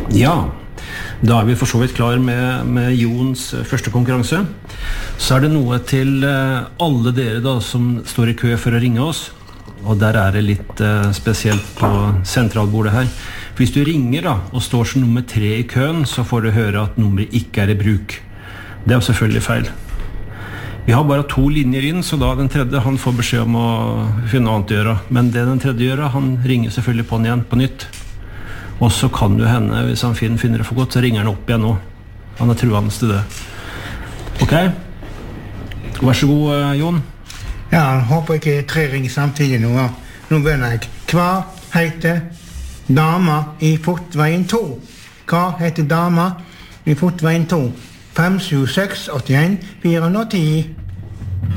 Ja, da vi for så vidt klar med Jons første konkurranse. Så det noe til alle dere da, som står i kø for å ringe oss. Og der det litt spesielt på sentralbordet her. Hvis du ringer da, og står som nummer 3 i køen, så får du høre at nummeret ikke i bruk. Det jo selvfølgelig feil. Vi har bare 2 linjer inn, så da den tredje, han får beskjed om å finne noe annet å gjøre. Men det den tredje gjør, han ringer selvfølgelig på den igjen, på nytt. Og så kan det hende, hvis han finner det for godt, så ringer han opp igjen nå. Han truende til det. Ok? Vær så god, Jon. Ja, håper ikke 3 ringer samtidig nå. Nå begynner jeg. Hva heter dama i Portveien 2? Hva heter dama i Portveien 2? 576 81 410